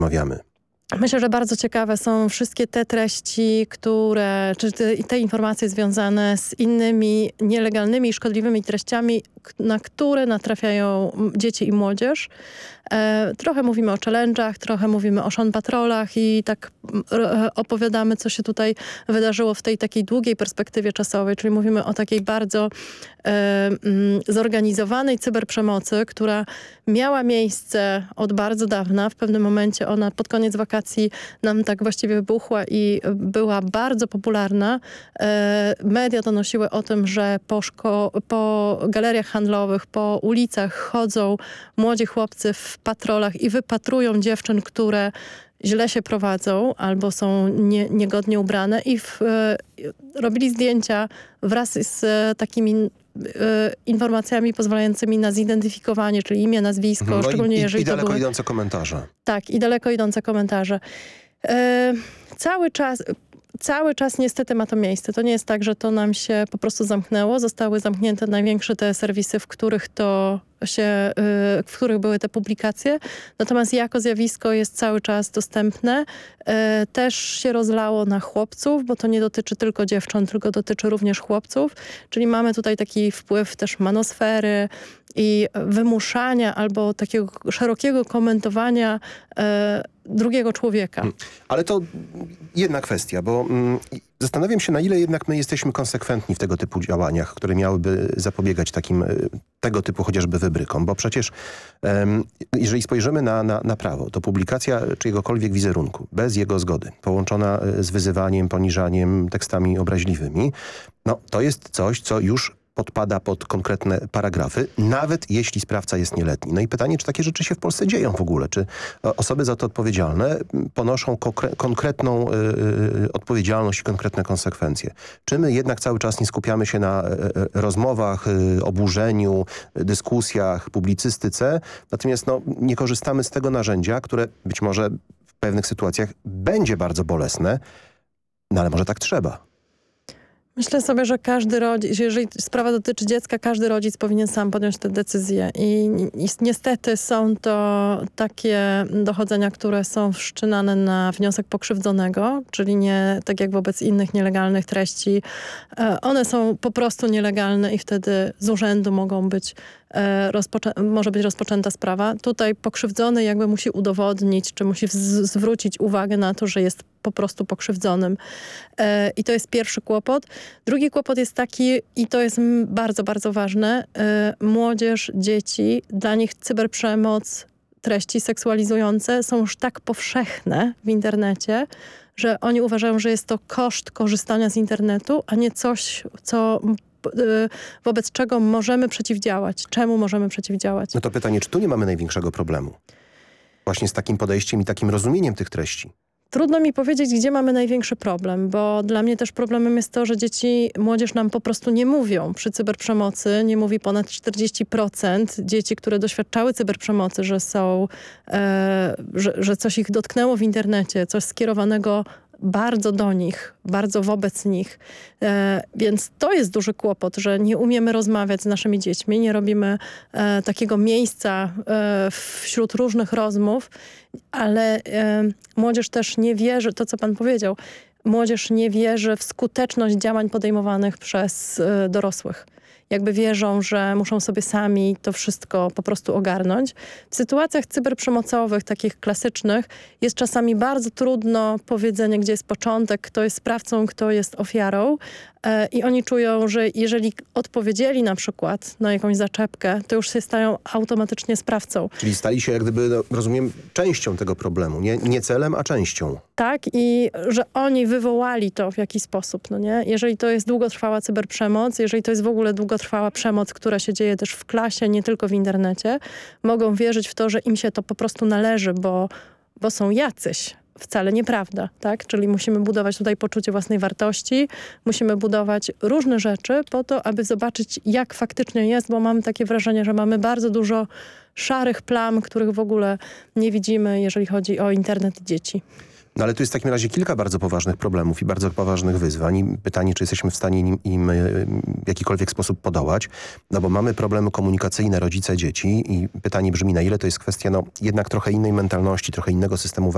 rozmawiamy? Myślę, że bardzo ciekawe są wszystkie te treści, czy te informacje związane z innymi nielegalnymi i szkodliwymi treściami, na które natrafiają dzieci i młodzież. Trochę mówimy o challenge'ach, trochę mówimy o Sean Patrolach i tak opowiadamy, co się tutaj wydarzyło w tej takiej długiej perspektywie czasowej, czyli mówimy o takiej bardzo zorganizowanej cyberprzemocy, która miała miejsce od bardzo dawna. W pewnym momencie ona pod koniec wakacji nam tak właściwie wybuchła i była bardzo popularna. Media donosiły o tym, że po galeriach handlowych, po ulicach chodzą młodzi chłopcy w patrolach i wypatrują dziewczyn, które źle się prowadzą albo są niegodnie ubrane i robili zdjęcia wraz z takimi informacjami pozwalającymi na zidentyfikowanie, czyli imię, nazwisko, szczególnie jeżeli i daleko idące komentarze. Tak, i daleko idące komentarze. Cały czas niestety ma to miejsce. To nie jest tak, że to nam się po prostu zamknęło. Zostały zamknięte największe te serwisy, w których były te publikacje. Natomiast jako zjawisko jest cały czas dostępne. Też się rozlało na chłopców, bo to nie dotyczy tylko dziewcząt, tylko dotyczy również chłopców. Czyli mamy tutaj taki wpływ też manosfery i wymuszania albo takiego szerokiego komentowania drugiego człowieka. Ale to jedna kwestia, bo zastanawiam się, na ile jednak my jesteśmy konsekwentni w tego typu działaniach, które miałyby zapobiegać takim tego typu chociażby wybrykom, bo przecież jeżeli spojrzymy na prawo, to publikacja czyjegokolwiek wizerunku bez jego zgody, połączona z wyzywaniem, poniżaniem, tekstami obraźliwymi, no to jest coś, co już podpada pod konkretne paragrafy, nawet jeśli sprawca jest nieletni. No i pytanie, czy takie rzeczy się w Polsce dzieją w ogóle? Czy osoby za to odpowiedzialne ponoszą konkretną odpowiedzialność i konkretne konsekwencje? Czy my jednak cały czas nie skupiamy się na rozmowach, oburzeniu, dyskusjach, publicystyce, natomiast nie korzystamy z tego narzędzia, które być może w pewnych sytuacjach będzie bardzo bolesne, no ale może tak trzeba. Myślę sobie, że każdy rodzic, jeżeli sprawa dotyczy dziecka, każdy rodzic powinien sam podjąć tę decyzję. I niestety są to takie dochodzenia, które są wszczynane na wniosek pokrzywdzonego, czyli nie tak jak wobec innych nielegalnych treści. One są po prostu nielegalne i wtedy z urzędu może być rozpoczęta sprawa. Tutaj pokrzywdzony jakby musi udowodnić, czy musi zwrócić uwagę na to, że jest po prostu pokrzywdzonym. I to jest pierwszy kłopot. Drugi kłopot jest taki, i to jest bardzo, bardzo ważne, młodzież, dzieci, dla nich cyberprzemoc, treści seksualizujące są już tak powszechne w internecie, że oni uważają, że jest to koszt korzystania z internetu, a nie coś, wobec czego możemy przeciwdziałać. Czemu możemy przeciwdziałać? No to pytanie, czy tu nie mamy największego problemu? Właśnie z takim podejściem i takim rozumieniem tych treści. Trudno mi powiedzieć, gdzie mamy największy problem, bo dla mnie też problemem jest to, że młodzież nam po prostu nie mówią. Przy cyberprzemocy nie mówi ponad 40% dzieci, które doświadczały cyberprzemocy, że coś ich dotknęło w internecie, coś skierowanego bardzo do nich, bardzo wobec nich. Więc to jest duży kłopot, że nie umiemy rozmawiać z naszymi dziećmi, nie robimy takiego miejsca wśród różnych rozmów, ale młodzież też nie wierzy, to co pan powiedział, młodzież nie wierzy w skuteczność działań podejmowanych przez dorosłych. Jakby wierzą, że muszą sobie sami to wszystko po prostu ogarnąć. W sytuacjach cyberprzemocowych, takich klasycznych, jest czasami bardzo trudno powiedzenie, gdzie jest początek, kto jest sprawcą, kto jest ofiarą. I oni czują, że jeżeli odpowiedzieli na przykład na jakąś zaczepkę, to już się stają automatycznie sprawcą. Czyli stali się jak gdyby, rozumiem, częścią tego problemu. Nie celem, a częścią. Tak, i że oni wywołali to w jakiś sposób. No nie? Jeżeli to jest długotrwała cyberprzemoc, jeżeli to jest w ogóle długotrwała przemoc, która się dzieje też w klasie, nie tylko w internecie, mogą wierzyć w to, że im się to po prostu należy, bo są jacyś. Wcale nieprawda, tak? Czyli musimy budować tutaj poczucie własnej wartości, musimy budować różne rzeczy po to, aby zobaczyć, jak faktycznie jest, bo mam takie wrażenie, że mamy bardzo dużo szarych plam, których w ogóle nie widzimy, jeżeli chodzi o internet i dzieci. No ale tu jest w takim razie kilka bardzo poważnych problemów i bardzo poważnych wyzwań. I pytanie, czy jesteśmy w stanie im w jakikolwiek sposób podołać. No bo mamy problemy komunikacyjne rodzice-dzieci i pytanie brzmi, na ile to jest kwestia jednak trochę innej mentalności, trochę innego systemu